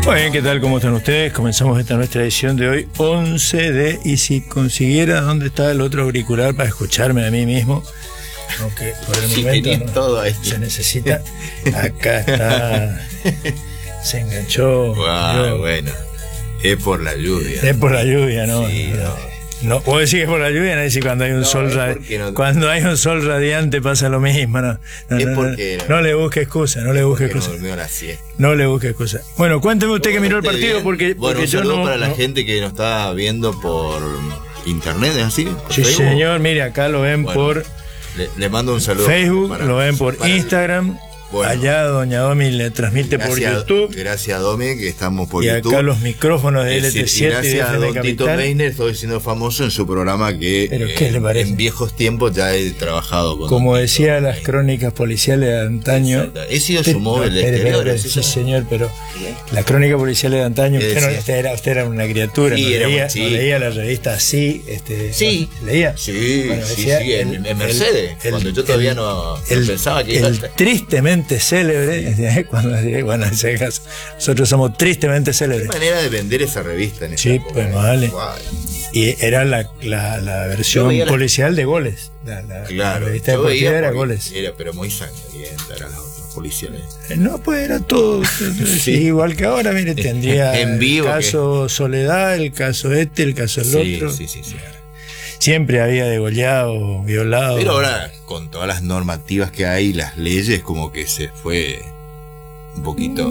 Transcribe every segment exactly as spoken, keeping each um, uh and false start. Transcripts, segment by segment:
Muy bien, ¿qué tal? ¿Cómo están ustedes? Comenzamos esta nuestra edición de hoy, once de... Y si consiguiera, ¿dónde está el otro auricular para escucharme a mí mismo? Aunque por el sí, momento no, todo ahí. se necesita. Acá está. Se enganchó. Wow, yo, bueno. Es por la lluvia. Es por la lluvia, ¿no? Sí, no. no. No, vos decís que es por la lluvia, no decís cuando hay un no, sol radi no, cuando hay un sol radiante pasa lo mismo, no. No, es no, porque, no, no le busque excusa, no le busque excusa. No, la siesta. No le busque excusa. Bueno, cuénteme usted bueno, que miró el partido bien. porque, bueno, porque un yo saludo no, para la no. gente que nos está viendo por internet, ¿es así? Sí, Facebook. señor, mire, acá lo ven bueno, por le, le mando un saludo. Facebook, para, lo ven por Instagram. Bueno, allá doña Domi le transmite gracias, por YouTube. Gracias a Domi, que estamos por y YouTube. Y acá los micrófonos de L T siete y gracias y de a don Tito Meiner, estoy siendo famoso en su programa que ¿Pero qué eh, le parece? En viejos tiempos ya he trabajado con como don decía Tito, las crónicas policiales de antaño. Exacto. He sido su móvil no, de espere, exterior. espere, sí, señor, pero la crónica policial de antaño, usted, no, usted, era, usted era una criatura, sí, no, era leía, sí. no leía la revista así, este, sí, no, leía. Sí, bueno, sí, decía, sí, en, el, en Mercedes, el, cuando yo todavía el, no, el, no pensaba que el iba a tristemente célebre, cuando bueno, en ese caso, nosotros somos tristemente célebres. Qué manera de vender esa revista en esa sí, época, pues vale. Wow. Y era la, la, la versión la... policial de Goles. La, la, claro, la revista deportiva era Goles. Era, pero muy sangrienta eran las otras policiales. No, pues era todo. sí. Igual que ahora, mire, tendría en vivo, el caso que... Soledad, el caso este, el caso el sí, otro. Sí, sí, sí. Siempre había degollado, violado. Pero ahora, con todas las normativas que hay, las leyes, como que se fue un poquito.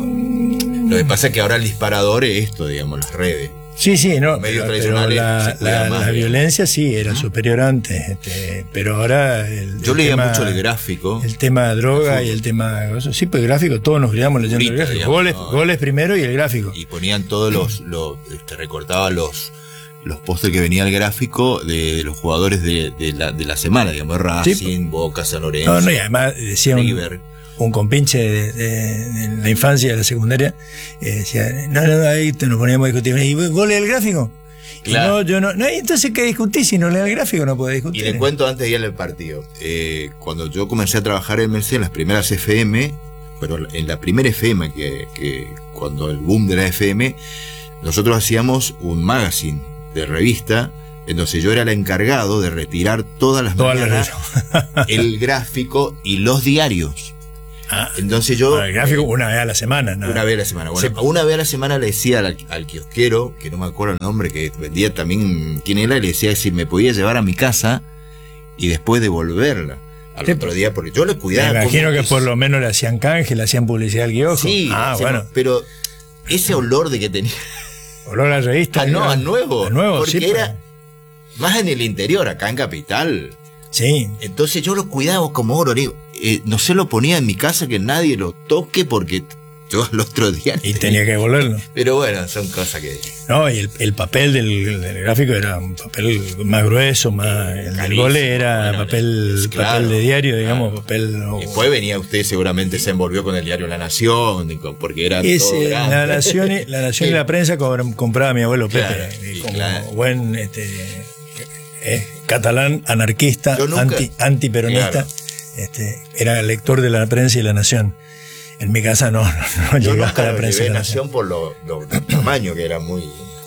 Lo que pasa es que ahora el disparador es esto, digamos, las redes. Sí, sí, no, los medios pero, tradicionales pero la, la, la violencia sí era ¿Mm? superior antes, este, pero ahora el, yo el leía tema, mucho el gráfico, el tema de droga y el tema sí, pues el gráfico, todos nos criamos leyendo Brita, el gráfico, digamos, goles, no, goles primero y el gráfico, y ponían todos los, los este, recortaba los los pósteres que venía el gráfico de, de los jugadores de, de, la, de la semana, digamos, Racing, sí. Boca, San Lorenzo, no, no, y además decía un, un compinche de, de, de la infancia, de la secundaria, eh, decía, no, no, ahí te nos poníamos a discutir, ¿y vos lees el gráfico? Claro. Y no, yo no, no, entonces ¿qué discutís? Si no lees el gráfico no puedes discutir. Y le cuento antes de ir al partido, eh, cuando yo comencé a trabajar en Mercedes, en las primeras F M, pero en la primera F M, que, que cuando el boom de la F M, nosotros hacíamos un magazine de revista, entonces yo era el encargado de retirar todas las Toda mañanas la el gráfico y los diarios. Ah, entonces yo bueno, el gráfico eh, una vez a la semana, ¿no? Una vez a la semana. Bueno, sí. Una vez a la semana le decía al, al kiosquero, que no me acuerdo el nombre, que vendía también quién era, y le decía si me podía llevar a mi casa y después devolverla al sí, otro día, porque yo le cuidaba. Me imagino que por lo menos le hacían canje, le hacían publicidad al kiosco. Sí, ah, sí, bueno. Pero ese olor de que tenía. Olor a la revista. Ah, no, a nuevo. A nuevo, porque sí, era más en el interior, acá en Capital. Sí. Entonces yo lo cuidaba como oro. Digo, eh, no se lo ponía en mi casa que nadie lo toque porque yo al otro día. Y tenía que devolverlo. Pero bueno, son cosas que. No, y el, el papel del, del gráfico era un papel más grueso, más. El del gole era bueno, papel, claro, papel de diario, digamos, claro. papel. Oh. Después venía usted, seguramente se envolvió con el diario La Nación, porque era. Ese, todo grande. La Nación y la, Nación y la prensa compraba mi abuelo Pepe, claro, como claro. buen este, eh, catalán, anarquista, nunca, anti, antiperonista. Claro. Este, era lector de la prensa y La Nación. En mi casa no, no, no llegó hasta la prensa y La Nación. por lo, lo tamaño que era muy.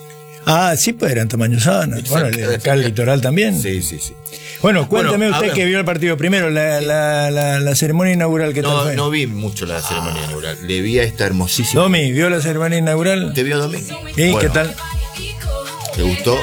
Ah, sí, pues eran tamaños sanos. Bueno, acá el litoral también. Sí, sí, sí. Bueno, cuéntame bueno, usted que vio el partido primero, la, la, la, la ceremonia inaugural, ¿qué no, tal fue? No vi mucho la ceremonia ah. inaugural. Le vi a esta hermosísima. Domi, ¿vio la ceremonia inaugural? ¿Te vio, Domi? ¿Y bueno, qué tal? ¿Te gustó?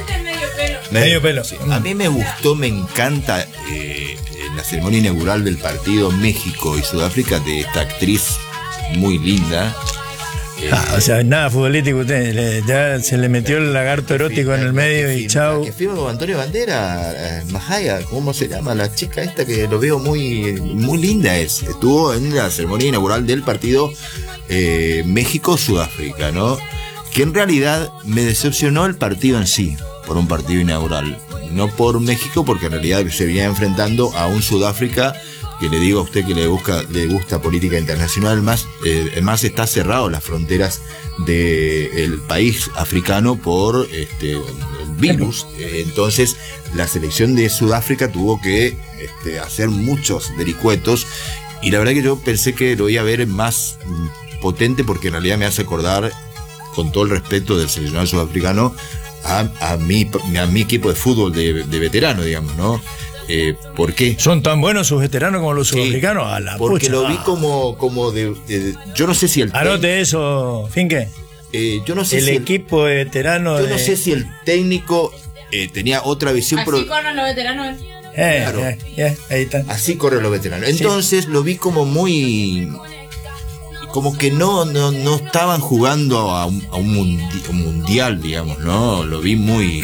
Medio pelo. Sí. A mí me gustó, me encanta eh, la ceremonia inaugural del partido México y Sudáfrica de esta actriz muy linda. Eh, ah, o sea, nada futbolístico usted, le, ya se le metió el lagarto erótico en el medio y chau. Que firma Antonio Bandera, eh, Mahaya, ¿cómo se llama? La chica esta que lo veo muy, muy linda es. Estuvo en la ceremonia inaugural del partido eh, México-Sudáfrica, ¿no? Que en realidad me decepcionó el partido en sí, por un partido inaugural. No por México, porque en realidad se venía enfrentando a un Sudáfrica que le digo a usted que le busca, le gusta política internacional, más, eh, más está cerrado las fronteras del país africano por este, el virus. Eh, entonces la selección de Sudáfrica tuvo que este, hacer muchos vericuetos, y la verdad que yo pensé que lo iba a ver más potente, porque en realidad me hace acordar con todo el respeto del seleccionado sudafricano, a, a, mi, a mi equipo de fútbol de, de veterano, digamos, ¿no? Eh, ¿Por qué? ¿Son tan buenos sus veteranos como los sudafricanos? Sí, a la porque pucha. lo vi como, como de, de, de... Yo no sé si el... Anote eso, Finke. Eh, yo no sé el si equipo el, de veteranos... Yo de... no sé si el técnico eh, tenía otra visión... Así pero... corren los veteranos. Eh, claro. eh, eh, ahí está. Así corren los veteranos. Entonces sí. Lo vi como muy... Como que no, no, no estaban jugando a un, a un, mundi, un mundial, digamos, ¿no? Lo vi muy...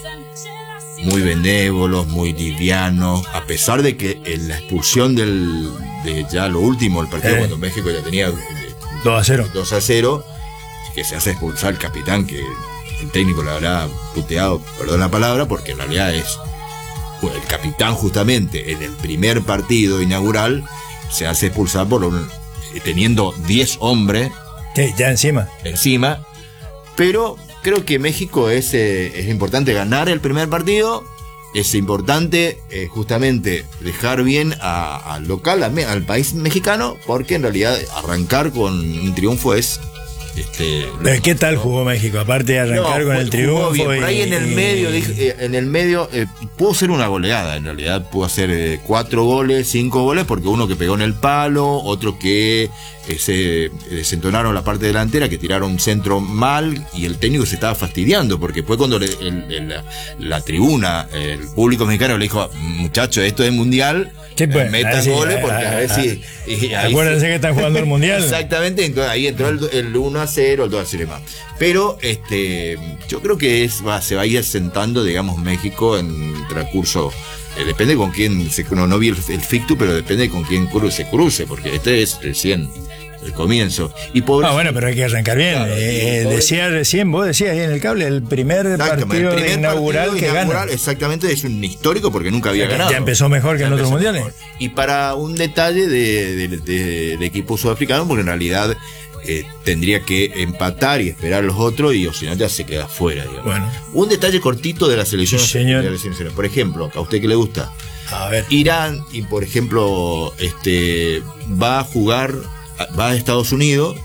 muy benévolos, muy livianos, a pesar de que en la expulsión del de ya lo último, el partido eh. cuando México ya tenía dos a cero, dos a cero, que se hace expulsar el capitán, que el técnico le habrá puteado, perdón la palabra, porque en realidad es el capitán justamente en el primer partido inaugural se hace expulsar por un, teniendo diez hombres sí, ya encima encima, pero creo que México es, eh, es importante ganar el primer partido, es importante eh, justamente dejar bien al local, a, al país mexicano, porque en realidad arrancar con un triunfo es... Este, ¿Pero qué tal jugó México? Aparte de arrancar no, con el triunfo. Bien. Y, por ahí en el y, medio, y... eh, en el medio eh, pudo ser una goleada, en realidad pudo hacer eh, cuatro goles, cinco goles, porque uno que pegó en el palo, otro que eh, se desentonaron la parte delantera, que tiraron un centro mal, y el técnico se estaba fastidiando, porque fue cuando le, el, el, la, la tribuna, el público mexicano le dijo, muchachos, esto es mundial. Sí, pues, metan sí, goles porque a, a, a ver si... Y acuérdense que están jugando el mundial. Exactamente, entonces ahí entró el, el uno a cero, el dos a cero y más. Pero este, yo creo que es, va, se va a ir asentando, digamos, México en el transcurso. Eh, depende con quién, se, no, no vi el, el fictu, pero depende con quién cruce, se cruce, porque este es recién el comienzo. Y pobre, ah, bueno, pero hay que arrancar bien. Claro, eh, pobre, decía recién, vos decías ahí en el cable, el primer partido el primer inaugural partido que inaugural, gana. Exactamente, es un histórico porque nunca había ya, ganado. Ya empezó mejor que ya en otros mundiales. Mejor. Y para un detalle de, de, de, de, de equipo sudafricano, porque en realidad eh, tendría que empatar y esperar a los otros, y o si no ya se queda fuera. Digamos. Bueno. Un detalle cortito de la selección. Sí, señor. De la selección. Por ejemplo, a usted que le gusta. A ver. Irán, y por ejemplo, este va a jugar, va a Estados Unidos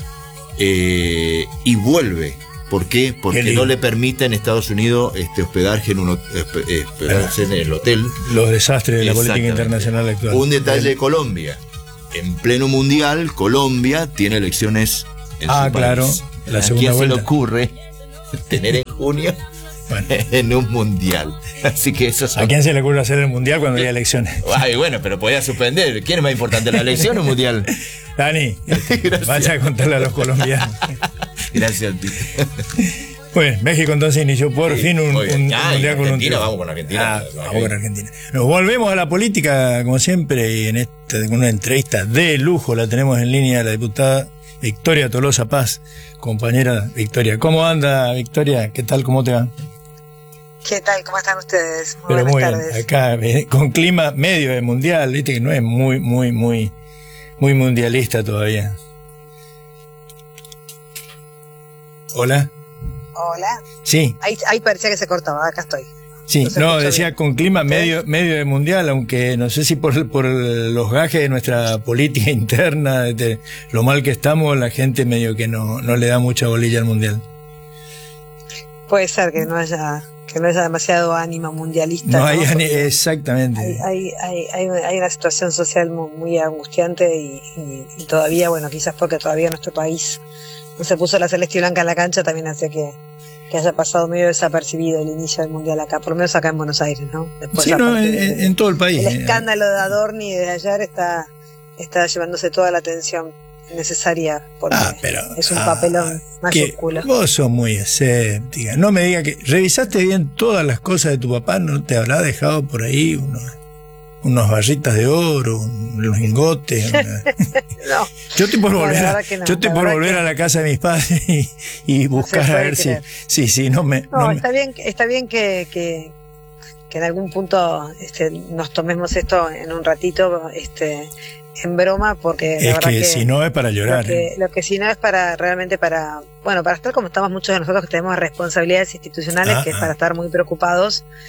eh, y vuelve. ¿Por qué? Porque no le permiten en Estados Unidos este hospedaje en un hospedarse en el hotel. Los desastres de la política internacional actual. Un detalle de Colombia. En pleno mundial, Colombia tiene elecciones en ah, su claro, país. La ¿A segunda quién vuelta? se le ocurre tener en junio bueno. en un mundial? Así que eso son... ¿A quién se le ocurre hacer el mundial cuando haya elecciones? Ay, bueno, pero podía suspender. ¿Quién es más importante, la elección o el mundial? Dani, vaya a contarle a los colombianos. Gracias a ti. Bueno, México entonces inició por sí, fin un, un, un ah, mundial con un triunfo. Vamos con Argentina. Ah, vamos con Argentina. Nos volvemos a la política, como siempre, y en esta con una entrevista de lujo la tenemos en línea la diputada Victoria Tolosa Paz, compañera Victoria. ¿Cómo anda, Victoria? ¿Qué tal? ¿Cómo te va? ¿Qué tal? ¿Cómo están ustedes? Muy Pero buenas muy tardes. Bien, acá eh, con clima medio de mundial, viste que no es muy, muy, muy, muy mundialista todavía. Hola. Hola. Sí. Ahí, ahí parecía que se cortaba, acá estoy. Sí, no, no decía bien. Con clima medio medio de mundial, aunque no sé si por, por los gajes de nuestra política interna, de lo mal que estamos, la gente medio que no, no le da mucha bolilla al mundial. Puede ser que no haya que no haya demasiado ánimo mundialista. No, ¿no? Hay Porque exactamente. Hay, hay, hay, hay, hay una situación social muy, muy angustiante y, y, y todavía, bueno, quizás porque todavía nuestro país no se puso la celeste y blanca en la cancha, también hace que que haya pasado medio desapercibido el inicio del mundial acá, por lo menos acá en Buenos Aires, ¿no? Después, sí, no, en, de, en todo el país. El escándalo de Adorni de ayer está, está llevándose toda la atención necesaria porque ah, pero, es un ah, papelón mayúsculo. Vos sos muy escéptica. No me digas que revisaste bien todas las cosas de tu papá, no te habrá dejado por ahí unos, unos barritas de oro, unos lingotes. Una... no. Yo estoy por volver, no, a, no, yo estoy por volver que... a la casa de mis padres y, y buscar no a ver creer. si, si, si no me. No, no está me... bien, está bien que, que, que en algún punto este, nos tomemos esto en un ratito, este, en broma, porque es la verdad que, que si no es para llorar. Lo que, ¿eh? lo que si no es para realmente para, bueno, para estar como estamos muchos de nosotros que tenemos responsabilidades institucionales, ah, que es para estar muy preocupados.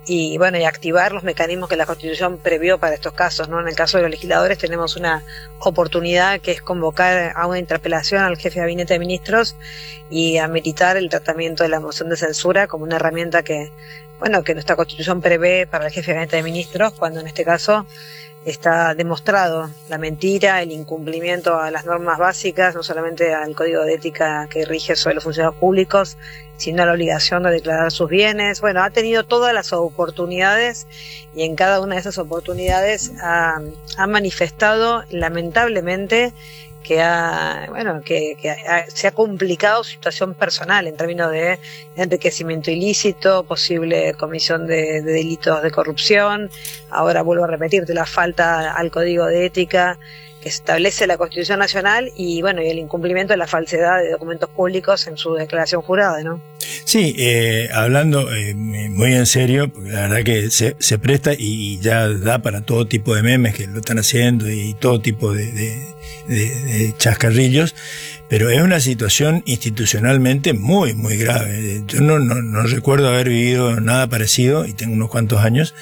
y bueno, y activar los mecanismos que la Constitución previó para estos casos, ¿no? En el caso de los legisladores tenemos una oportunidad que es convocar a una interpelación al jefe de gabinete de ministros y ameritar el tratamiento de la moción de censura como una herramienta que, bueno, que nuestra Constitución prevé para el jefe de gabinete de ministros, cuando en este caso está demostrado la mentira, el incumplimiento a las normas básicas, no solamente al código de ética que rige sobre los funcionarios públicos, sino a la obligación de declarar sus bienes. Bueno, ha tenido todas las oportunidades y en cada una de esas oportunidades ha, ha manifestado lamentablemente que ha, bueno, que, que ha, se ha complicado su situación personal en términos de enriquecimiento ilícito, posible comisión de, de delitos de corrupción. Ahora vuelvo a repetirte la falta al código de ética que establece la Constitución Nacional y bueno, y el incumplimiento de la falsedad de documentos públicos en su declaración jurada, ¿no? Sí, eh, hablando eh, muy en serio, porque la verdad que se, se presta y ya da para todo tipo de memes que lo están haciendo y todo tipo de, de, de, de chascarrillos, pero es una situación institucionalmente muy, muy grave. Yo no, no, no recuerdo haber vivido nada parecido, y tengo unos cuantos años,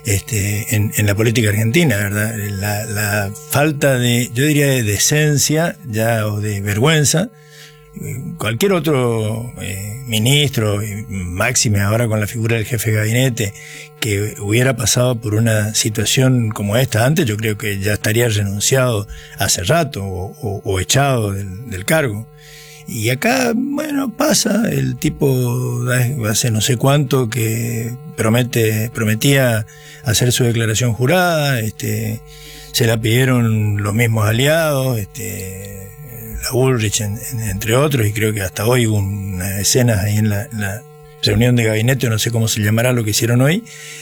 este, en, en la política argentina, ¿verdad? La, la falta de, yo diría, de decencia ya o de vergüenza. Cualquier otro eh, ministro, máxime ahora con la figura del jefe de gabinete, que hubiera pasado por una situación como esta antes, yo creo que ya estaría renunciado hace rato o, o, o echado del, del cargo. Y acá, bueno, pasa, el tipo hace no sé cuánto que promete, prometía hacer su declaración jurada, este, se la pidieron los mismos aliados, este, la Bullrich, en, en, entre otros, y creo que hasta hoy hubo unas escenas ahí en la, en la reunión de gabinete, no sé cómo se llamará lo que hicieron hoy,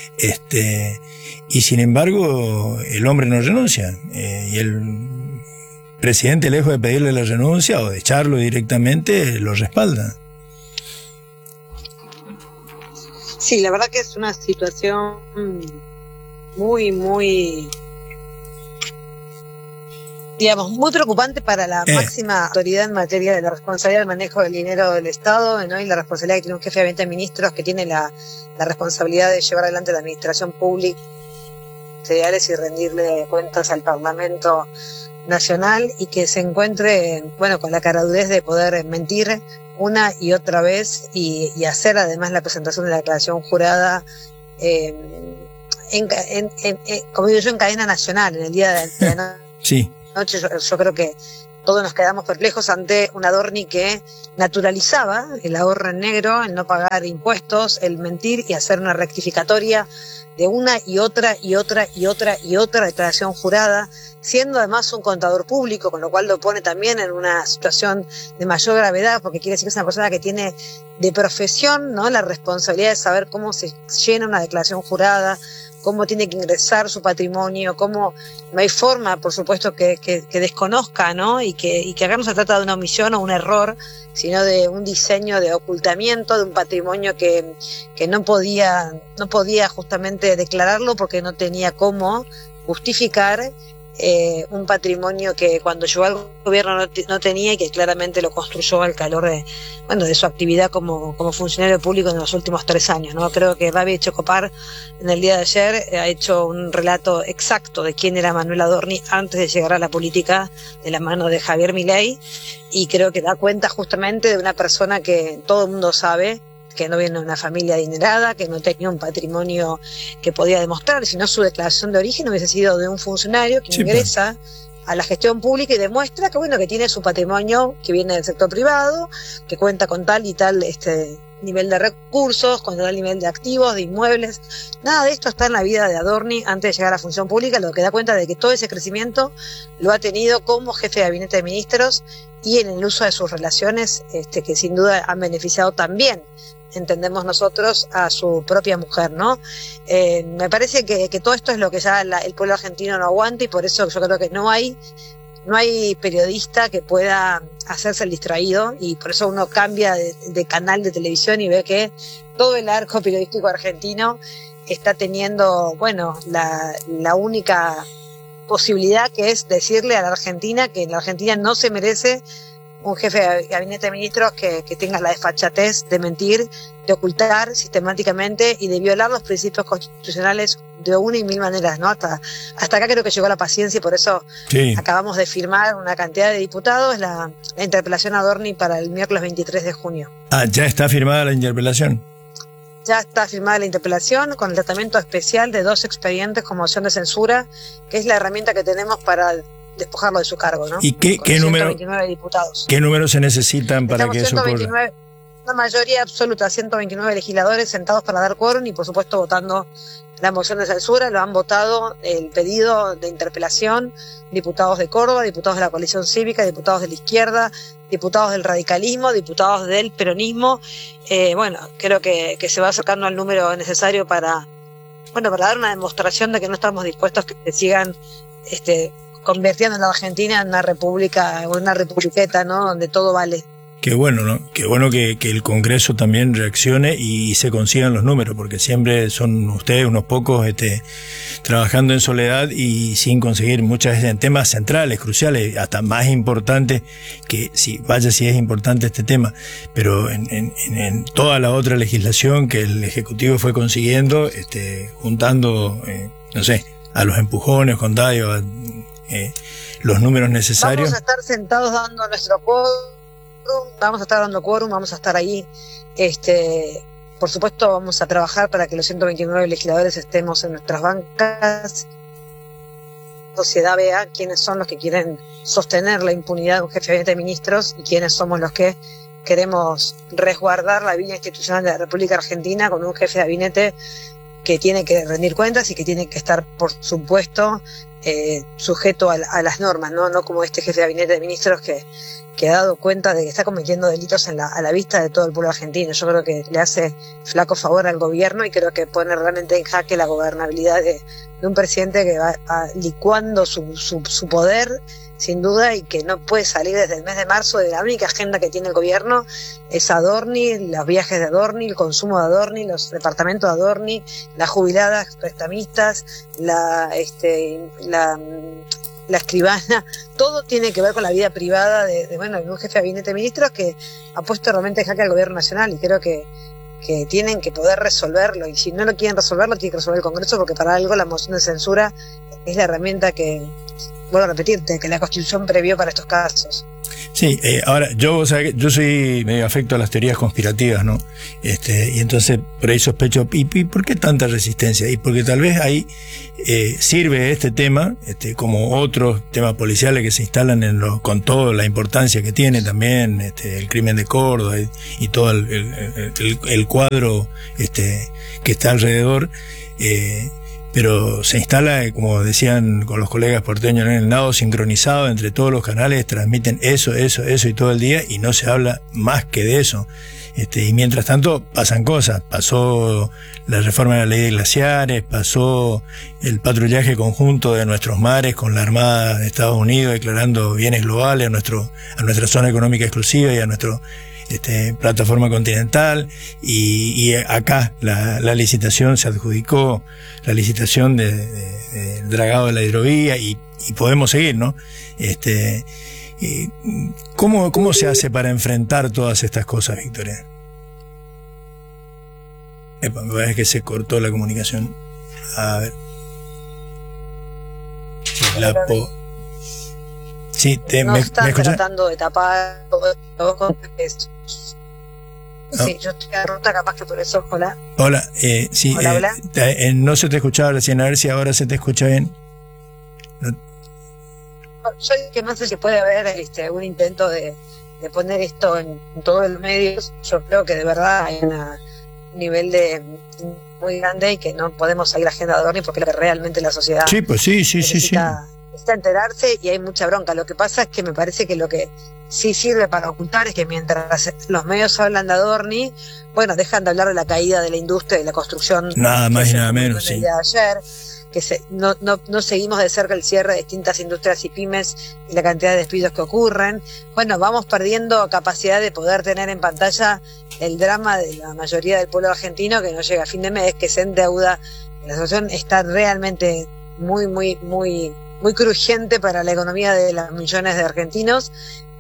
este, y sin embargo el hombre no renuncia, eh, y el presidente, lejos de pedirle la renuncia o de echarlo directamente, lo respalda. Sí, la verdad que es una situación muy, muy, digamos, muy preocupante para la eh. máxima autoridad en materia de la responsabilidad del manejo del dinero del Estado, ¿no? Y la responsabilidad que tiene un jefe de gabinete de ministros que tiene la, la responsabilidad de llevar adelante la administración pública y rendirle cuentas al Parlamento Nacional, y que se encuentre, bueno, con la caradurez de poder mentir una y otra vez y, y hacer además la presentación de la declaración jurada eh, en, en, en, en, como digo yo, en cadena nacional, en el día de, de la noche. Sí. Noche, yo, yo creo que todos nos quedamos perplejos ante un Adorni que naturalizaba el ahorro en negro, el no pagar impuestos, el mentir y hacer una rectificatoria de una y otra y otra y otra y otra declaración jurada, siendo además un contador público, con lo cual lo pone también en una situación de mayor gravedad, porque quiere decir que es una persona que tiene de profesión, ¿no?, la responsabilidad de saber cómo se llena una declaración jurada, cómo tiene que ingresar su patrimonio, cómo no hay forma, por supuesto, que, que, que desconozca, ¿no? Y que, y que acá no se trata de una omisión o un error, sino de un diseño de ocultamiento de un patrimonio que, que no podía, no podía justamente declararlo porque no tenía cómo justificar eh, un patrimonio que cuando llegó al gobierno no, no tenía, y que claramente lo construyó al calor de, bueno, de su actividad como, como funcionario público en los últimos tres años, ¿no? Creo que Babi Checopar en el día de ayer eh, ha hecho un relato exacto de quién era Manuel Adorni antes de llegar a la política de la mano de Javier Milei, y creo que da cuenta justamente de una persona que todo el mundo sabe que no viene de una familia adinerada, que no tenía un patrimonio que podía demostrar, sino su declaración de origen hubiese sido de un funcionario que sí, ingresa a la gestión pública y demuestra que, bueno, que tiene su patrimonio que viene del sector privado, que cuenta con tal y tal este nivel de recursos, con tal nivel de activos, de inmuebles. Nada de esto está en la vida de Adorni antes de llegar a la función pública, lo que da cuenta de que todo ese crecimiento lo ha tenido como jefe de gabinete de ministros y en el uso de sus relaciones, este, que sin duda han beneficiado también, entendemos nosotros, a su propia mujer, ¿no? Eh, me parece que, que todo esto es lo que ya la, el pueblo argentino no aguanta, y por eso yo creo que no hay no hay periodista que pueda hacerse el distraído, y por eso uno cambia de, de canal de televisión y ve que todo el arco periodístico argentino está teniendo, bueno, la, la única posibilidad, que es decirle a la Argentina que la Argentina no se merece un jefe de gabinete de ministros que, que tenga la desfachatez de mentir, de ocultar sistemáticamente y de violar los principios constitucionales de una y mil maneras, ¿no? Hasta, hasta acá creo que llegó la paciencia y por eso sí. Acabamos de firmar una cantidad de diputados la, la interpelación a Adorni para el miércoles veintitrés de junio. Ah, ¿ya está firmada la interpelación? Ya está firmada la interpelación con el tratamiento especial de dos expedientes con moción de censura, que es la herramienta que tenemos para despojarlo de su cargo, ¿no? ¿Y qué, qué número? ciento veintinueve diputados. ¿Qué números se necesitan para Estamos que eso ocurra? Una mayoría absoluta, ciento veintinueve legisladores sentados para dar quórum y por supuesto votando la moción de censura. Lo han votado el pedido de interpelación diputados de Córdoba, diputados de la coalición cívica, diputados de la izquierda, diputados del radicalismo, diputados del peronismo. Eh, bueno, creo que, que se va acercando al número necesario para, bueno, para dar una demostración de que no estamos dispuestos a que sigan este, convirtiendo a la Argentina en una república, una republiqueta, ¿no? Donde todo vale. Qué bueno, ¿no? Qué bueno que, que el Congreso también reaccione y se consigan los números, porque siempre son ustedes unos pocos este, trabajando en soledad y sin conseguir muchas veces en temas centrales, cruciales, hasta más importantes, que si vaya si es importante este tema, pero en, en, en toda la otra legislación que el Ejecutivo fue consiguiendo, este, juntando, eh, no sé, a los empujones, con Dayo, eh, los números necesarios. Vamos a estar sentados dando nuestro quórum. Vamos a estar dando quórum, vamos a estar ahí. Este, por supuesto, vamos a trabajar para que los ciento veintinueve legisladores estemos en nuestras bancas. La sociedad vea quiénes son los que quieren sostener la impunidad de un jefe de gabinete de ministros y quiénes somos los que queremos resguardar la vida institucional de la República Argentina con un jefe de gabinete que tiene que rendir cuentas y que tiene que estar, por supuesto, eh, sujeto a, a las normas, ¿no? No como este jefe de gabinete de ministros que que ha dado cuenta de que está cometiendo delitos en la, a la vista de todo el pueblo argentino. Yo creo que le hace flaco favor al gobierno y creo que pone realmente en jaque la gobernabilidad de, de un presidente que va a, licuando su, su, su poder, sin duda, y que no puede salir desde el mes de marzo de la única agenda que tiene el gobierno, es Adorni, los viajes de Adorni, el consumo de Adorni, los departamentos de Adorni, las jubiladas prestamistas, la... este la la escribana, todo tiene que ver con la vida privada de, de bueno, de un jefe de gabinete de ministros que ha puesto realmente en jaque al gobierno nacional y creo que, que tienen que poder resolverlo y si no lo quieren resolverlo tiene que resolver el Congreso porque para algo la moción de censura es la herramienta que, vuelvo a repetirte, que la Constitución previó para estos casos. Sí, eh, ahora, yo, o sea, yo soy medio afecto a las teorías conspirativas, ¿no? Este, y entonces, por ahí sospecho, ¿y, y por qué tanta resistencia? Y porque tal vez ahí eh, sirve este tema, este, como otros temas policiales que se instalan en los, con toda la importancia que tiene también, este, el crimen de Córdoba y, y todo el, el, el, el cuadro, este, que está alrededor, eh, pero se instala, como decían con los colegas porteños, en el nado sincronizado entre todos los canales, transmiten eso, eso, eso y todo el día y no se habla más que de eso. Este, y mientras tanto pasan cosas, pasó la reforma de la ley de glaciares, pasó el patrullaje conjunto de nuestros mares con la Armada de Estados Unidos declarando bienes globales a nuestro, a nuestra zona económica exclusiva y a nuestro Este, plataforma continental y, y acá la, la licitación se adjudicó la licitación del de, de, de dragado de la hidrovía y, y podemos seguir, ¿no? Este, eh, ¿cómo, ¿Cómo se hace para enfrentar todas estas cosas, Victoria? Epa, me parece que se cortó la comunicación. A ver. Sí, la po Sí, te, no me, están ¿me tratando de tapar todo esto. Sí, yo estoy en ruta, capaz que por eso, hola. Hola, eh, sí, hola, eh, hola. Te, eh, no se te escuchaba recién, a ver si ahora se te escucha bien. No. Yo que no sé si puede haber este, algún intento de, de poner esto en, en todos los medios. Yo creo que de verdad hay una, un nivel de muy grande y que no podemos seguir agenda de Adorni porque es lo que realmente la sociedad sí, pues sí, sí, necesita, sí, sí. necesita enterarse y hay mucha bronca. Lo que pasa es que me parece que lo que sí sirve para ocultar es que mientras los medios hablan de Adorni, bueno, dejan de hablar de la caída de la industria y de la construcción. Nada más y nada menos, sí. De ayer, que se, no, no, no seguimos de cerca el cierre de distintas industrias y pymes y la cantidad de despidos que ocurren. Bueno, vamos perdiendo capacidad de poder tener en pantalla el drama de la mayoría del pueblo argentino que no llega a fin de mes, que se endeuda. La situación está realmente muy, muy, muy, muy crujiente para la economía de los millones de argentinos.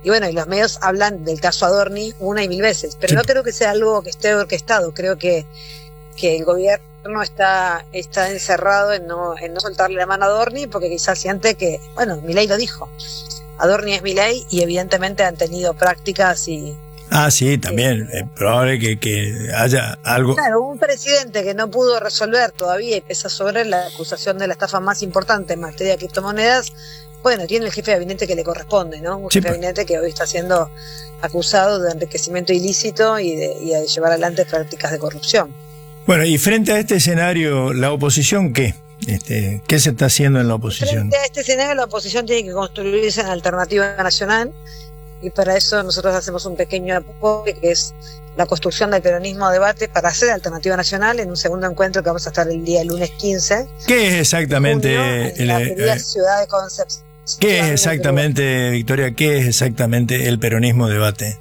Y bueno, y los medios hablan del caso Adorni una y mil veces, pero sí. No creo que sea algo que esté orquestado, creo que, que el gobierno está, está encerrado en no, en no soltarle la mano a Adorni, porque quizás siente que, bueno, Milei lo dijo, Adorni es Milei y evidentemente han tenido prácticas y... Ah, sí, también, es probable que, que haya algo... Claro, un presidente que no pudo resolver todavía y pesa sobre la acusación de la estafa más importante en materia de criptomonedas. Bueno, tiene el jefe de gabinete que le corresponde, ¿no? Un sí, jefe de gabinete que hoy está siendo acusado de enriquecimiento ilícito y de, y de llevar adelante prácticas de corrupción. Bueno, y frente a este escenario, ¿la oposición qué? Este, ¿Qué se está haciendo en la oposición? Frente a este escenario, la oposición tiene que construirse en alternativa nacional y para eso nosotros hacemos un pequeño aporte que es la construcción del peronismo debate para hacer alternativa nacional en un segundo encuentro que vamos a estar el día lunes quince. ¿Qué es exactamente junio, en la querida ciudad de Concepción? ¿Qué es exactamente, Victoria, qué es exactamente el peronismo debate?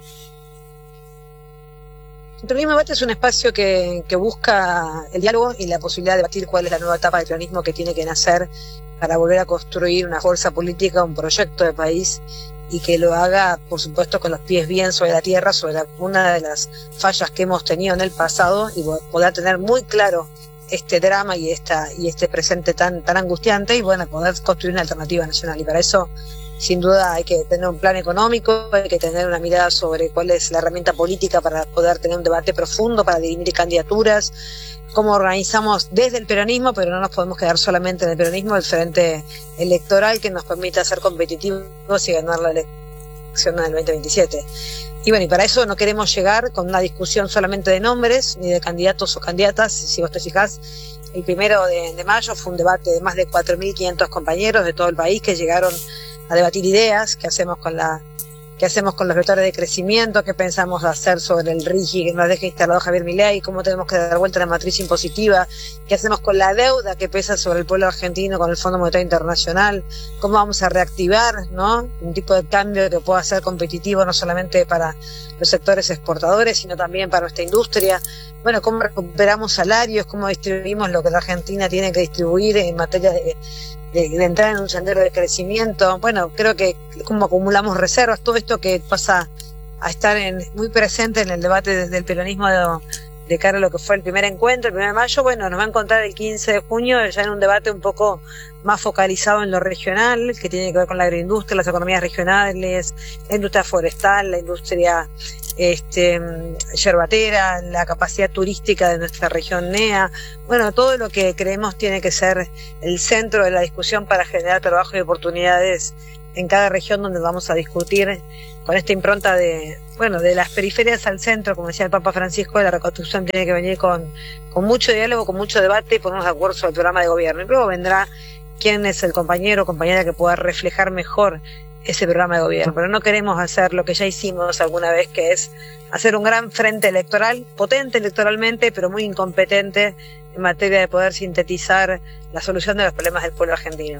El peronismo debate es un espacio que, que busca el diálogo y la posibilidad de debatir cuál es la nueva etapa del peronismo que tiene que nacer para volver a construir una fuerza política, un proyecto de país y que lo haga, por supuesto, con los pies bien sobre la tierra, sobre la, una de las fallas que hemos tenido en el pasado y poder tener muy claro este drama y esta y este presente tan tan angustiante y bueno, poder construir una alternativa nacional. Y para eso, sin duda, hay que tener un plan económico, hay que tener una mirada sobre cuál es la herramienta política para poder tener un debate profundo, para dirimir candidaturas, cómo organizamos desde el peronismo, pero no nos podemos quedar solamente en el peronismo, el frente electoral que nos permita ser competitivos y ganar la elección del veinte veintisiete. Y bueno, y para eso no queremos llegar con una discusión solamente de nombres, ni de candidatos o candidatas. Si vos te fijás, el primero de, de mayo fue un debate de más de cuatro mil quinientos compañeros de todo el país que llegaron a debatir ideas, qué hacemos con la qué hacemos con los vectores de crecimiento, qué pensamos hacer sobre el RIGI que nos deja instalado Javier Milei, cómo tenemos que dar vuelta a la matriz impositiva, qué hacemos con la deuda que pesa sobre el pueblo argentino con el Fondo Monetario Internacional, cómo vamos a reactivar, ¿no?, un tipo de cambio que pueda ser competitivo no solamente para los sectores exportadores, sino también para nuestra industria. Bueno, cómo recuperamos salarios, cómo distribuimos lo que la Argentina tiene que distribuir en materia de De, de entrar en un sendero de crecimiento. Bueno, creo que como acumulamos reservas, todo esto que pasa a estar en, muy presente en el debate desde el peronismo de, de cara a lo que fue el primer encuentro, el primero de mayo, bueno, nos va a encontrar el quince de junio ya en un debate un poco más focalizado en lo regional, que tiene que ver con la agroindustria, las economías regionales, la industria forestal, la industria este yerbatera, la capacidad turística de nuestra región N E A, bueno, todo lo que creemos tiene que ser el centro de la discusión para generar trabajo y oportunidades en cada región donde vamos a discutir con esta impronta de, bueno, de las periferias al centro, como decía el Papa Francisco, la reconstrucción tiene que venir con, con mucho diálogo, con mucho debate y ponernos de acuerdo sobre el programa de gobierno. Y luego vendrá quién es el compañero o compañera que pueda reflejar mejor ese programa de gobierno, pero no queremos hacer lo que ya hicimos alguna vez, que es hacer un gran frente electoral, potente electoralmente, pero muy incompetente en materia de poder sintetizar la solución de los problemas del pueblo argentino.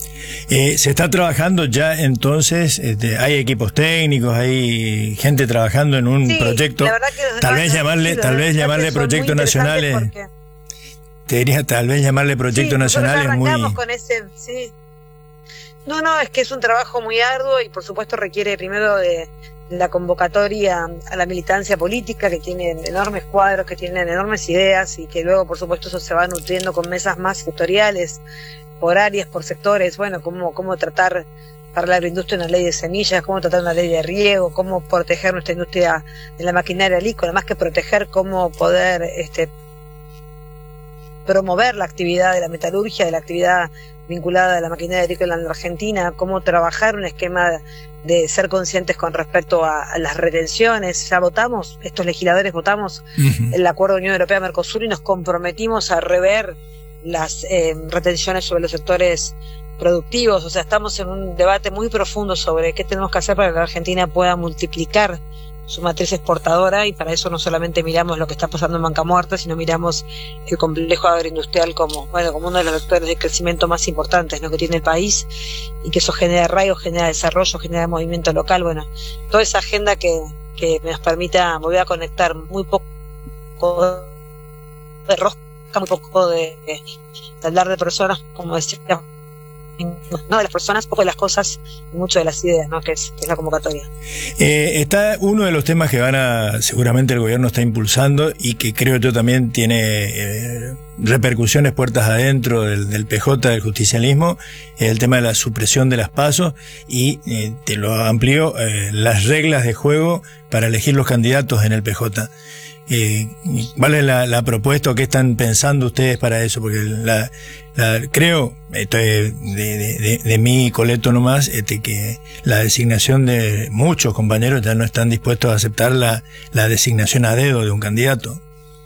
Eh, se está trabajando ya entonces, este, hay equipos técnicos, hay gente trabajando en un sí, proyecto, tal vez llamarle, tal vez llamarle proyectos nacionales, porque... te diría tal vez llamarle proyectos sí, nacionales muy... con ese, sí. No, no, es que es un trabajo muy arduo y por supuesto requiere primero de la convocatoria a la militancia política, que tienen enormes cuadros, que tienen enormes ideas y que luego por supuesto eso se va nutriendo con mesas más sectoriales, por áreas, por sectores, bueno, cómo, cómo tratar para la agroindustria una ley de semillas, cómo tratar una ley de riego, cómo proteger nuestra industria de la maquinaria agrícola, más que proteger, cómo poder este promover la actividad de la metalurgia, de la actividad vinculada a la maquinaria agrícola en la Argentina, cómo trabajar un esquema de ser conscientes con respecto a, a las retenciones. Ya votamos, estos legisladores votamos uh-huh. el acuerdo de Unión Europea-Mercosur y nos comprometimos a rever las eh, retenciones sobre los sectores productivos. O sea, estamos en un debate muy profundo sobre qué tenemos que hacer para que la Argentina pueda multiplicar su matriz exportadora, y para eso no solamente miramos lo que está pasando en Banca Muerta, sino miramos el complejo agroindustrial como, bueno, como uno de los vectores de crecimiento más importantes, ¿no?, que tiene el país, y que eso genera arraigo, genera desarrollo, genera movimiento local. Bueno, toda esa agenda que, que nos permita volver a conectar muy poco de rosca, muy poco de, de hablar de personas, como decía no de las personas, poco de las cosas y mucho de las ideas, ¿no? que, es, que es la convocatoria. Eh, está uno de los temas que van a, seguramente el gobierno está impulsando y que creo yo también tiene eh, repercusiones puertas adentro del, del P J, del justicialismo, es el tema de la supresión de las PASO y, eh, te lo amplío, eh, las reglas de juego para elegir los candidatos en el P J. Eh, ¿Cuál es la, la propuesta o qué están pensando ustedes para eso? Porque la, la, creo, esto es de, de, de, de mi coleto nomás, este, que la designación de muchos compañeros ya no están dispuestos a aceptar la, la designación a dedo de un candidato.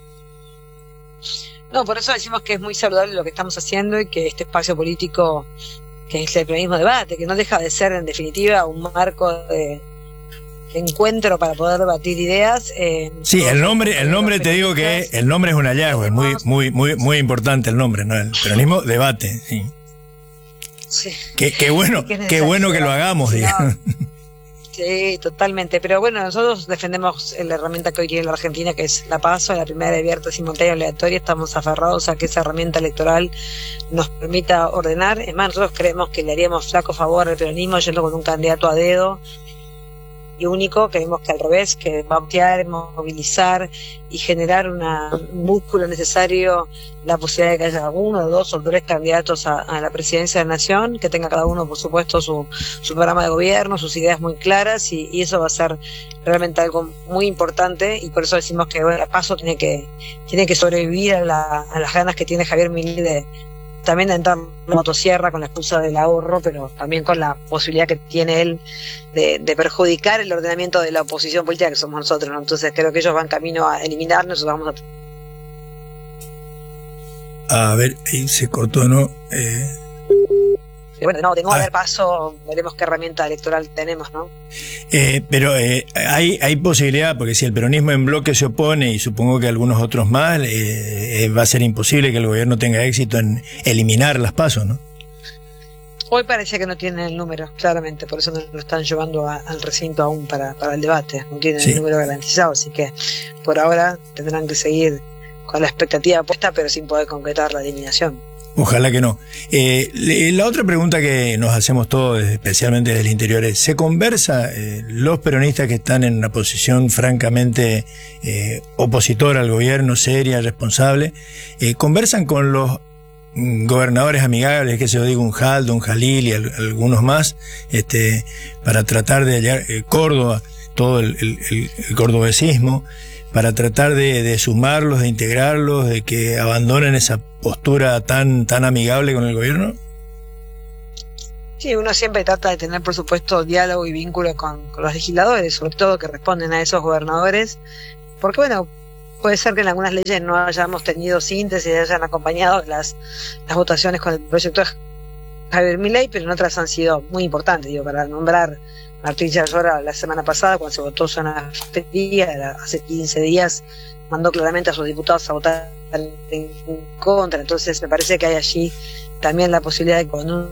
No, por eso decimos que es muy saludable lo que estamos haciendo y que este espacio político, que es el peronismo debate, que no deja de ser en definitiva un marco de encuentro para poder debatir ideas. Eh, sí, el nombre, el nombre te digo que el nombre es un hallazgo, es muy, muy, muy, muy importante el nombre, ¿no? El peronismo debate, sí. Sí. Qué, qué bueno, qué bueno que lo hagamos, digamos. Sí, totalmente. Pero bueno, nosotros defendemos la herramienta que hoy tiene la Argentina, que es la PASO, la primera abierta, simultánea, aleatoria. Estamos aferrados a que esa herramienta electoral nos permita ordenar. Es más, nosotros creemos que le haríamos flaco favor al peronismo yendo con un candidato a dedo y único. Creemos que al revés, que va a ampliar, movilizar y generar una, un músculo necesario, la posibilidad de que haya uno, dos o tres candidatos a, a la presidencia de la nación, que tenga cada uno, por supuesto, su, su programa de gobierno, sus ideas muy claras, y, y eso va a ser realmente algo muy importante, y por eso decimos que bueno, la PASO tiene que, tiene que sobrevivir a, la, a las ganas que tiene Javier Milei de también de entrar en la motosierra con la excusa del ahorro, pero también con la posibilidad que tiene él de, de perjudicar el ordenamiento de la oposición política que somos nosotros, ¿no? Entonces creo que ellos van camino a eliminarnos, vamos a... A ver, ahí se cortó, ¿no? Eh... Bueno, no, de no haber paso, veremos qué herramienta electoral tenemos, ¿no? Eh, pero eh, hay, hay posibilidad, porque si el peronismo en bloque se opone, y supongo que algunos otros más, eh, eh, va a ser imposible que el gobierno tenga éxito en eliminar las PASO, ¿no? Hoy parece que no tienen el número, claramente, por eso no lo están llevando a, al recinto aún para, para el debate, no tienen sí. el número garantizado, así que por ahora tendrán que seguir con la expectativa puesta, pero sin poder concretar la eliminación. Ojalá que no. Eh, la otra pregunta que nos hacemos todos, especialmente desde el interior, es, ¿se conversa eh, los peronistas que están en una posición francamente eh, opositora al gobierno, seria, responsable, eh, conversan con los gobernadores amigables, que se lo digo, un Jaldo, un Jalil y al, algunos más, este, para tratar de hallar eh, Córdoba, todo el, el, el, el cordobesismo, para tratar de, de sumarlos, de integrarlos, de que abandonen esa postura tan, tan amigable con el gobierno? Sí, uno siempre trata de tener, por supuesto, diálogo y vínculo con, con los legisladores, sobre todo que responden a esos gobernadores, porque bueno, puede ser que en algunas leyes no hayamos tenido síntesis, hayan acompañado las, las votaciones con el proyecto de Javier Milei, pero en otras han sido muy importantes, digo, para nombrar Martín Yarlora la semana pasada, cuando se votó zona fría, hace quince días, mandó claramente a sus diputados a votar en contra. Entonces me parece que hay allí también la posibilidad de que cuando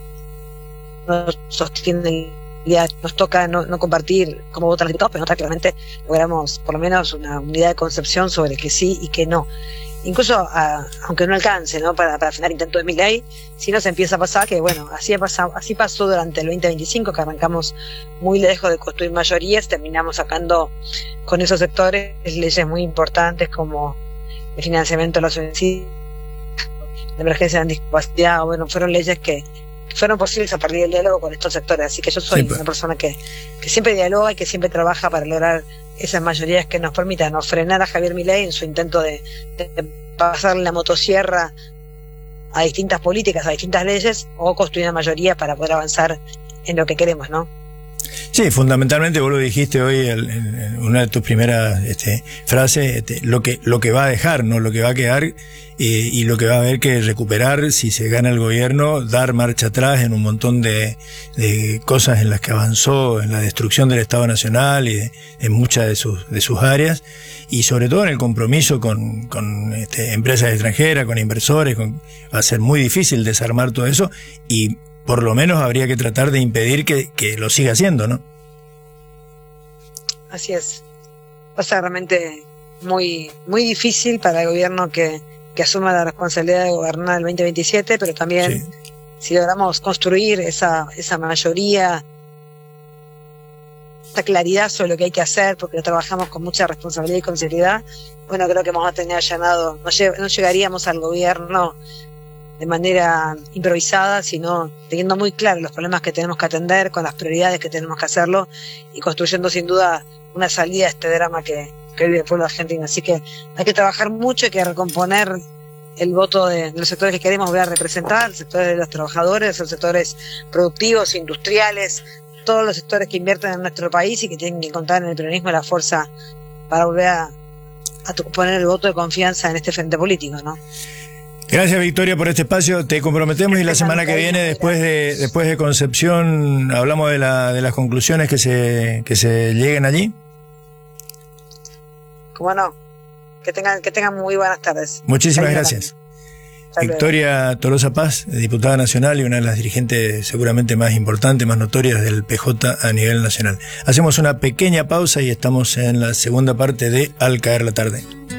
uno sostiene, ya nos toca no, no compartir cómo votan los diputados, pero no claramente logramos por lo menos una unidad de concepción sobre que sí y que no. Incluso a, aunque no alcance, ¿no? Para, para frenar el intento de Milei, si no se empieza a pasar que bueno, así ha pasado, así pasó durante el veinte veinticinco, que arrancamos muy lejos de construir mayorías, terminamos sacando con esos sectores leyes muy importantes como el financiamiento de la universidad, la emergencia de discapacidad, bueno, fueron leyes que fueron posibles a partir del diálogo con estos sectores, así que yo soy sí, pues. una persona que, que siempre dialoga y que siempre trabaja para lograr esas mayorías que nos permitan no frenar a Javier Milei en su intento de, de pasar la motosierra a distintas políticas, a distintas leyes, o construir una mayoría para poder avanzar en lo que queremos, ¿no? Sí, fundamentalmente vos lo dijiste hoy en una de tus primeras este, frases, este, lo que lo que va a dejar, no lo que va a quedar eh, y lo que va a haber que recuperar si se gana el gobierno, dar marcha atrás en un montón de, de cosas en las que avanzó, en la destrucción del Estado Nacional y de, en muchas de sus de sus áreas, y sobre todo en el compromiso con, con este, empresas extranjeras, con inversores, con, va a ser muy difícil desarmar todo eso y por lo menos habría que tratar de impedir que, que lo siga haciendo, ¿no? Así es. Va a ser realmente muy, muy difícil para el gobierno que, que asuma la responsabilidad de gobernar el veinte veintisiete, pero también sí. si logramos construir esa, esa mayoría, esta claridad sobre lo que hay que hacer, porque lo trabajamos con mucha responsabilidad y con seriedad, bueno, creo que vamos a tener allanado, no, lleg- no llegaríamos al gobierno de manera improvisada, sino teniendo muy claro los problemas que tenemos que atender, con las prioridades que tenemos que hacerlo, y construyendo sin duda una salida a este drama que, que vive el pueblo argentino. Así que hay que trabajar mucho, hay que recomponer el voto de, de los sectores que queremos volver a representar, los sectores de los trabajadores, los sectores productivos, industriales, todos los sectores que invierten en nuestro país y que tienen que encontrar en el peronismo la fuerza para volver a, a poner el voto de confianza en este frente político, ¿no? Gracias, Victoria, por este espacio. Te comprometemos y la semana que viene, después de después de Concepción, hablamos de la de las conclusiones que se que se lleguen allí. Cómo no. Que tengan que tengan muy buenas tardes. Muchísimas gracias. Victoria Tolosa Paz, diputada nacional y una de las dirigentes seguramente más importantes, más notorias del P J a nivel nacional. Hacemos una pequeña pausa y estamos en la segunda parte de Al caer la tarde.